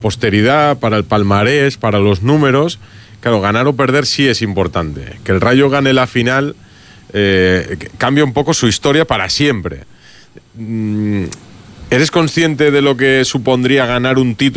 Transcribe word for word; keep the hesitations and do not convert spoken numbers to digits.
posteridad, para el palmarés, para los números. Claro, ganar o perder sí es importante. Que el Rayo gane la final eh, cambia un poco su historia para siempre. ¿Eres consciente de lo que supondría ganar un título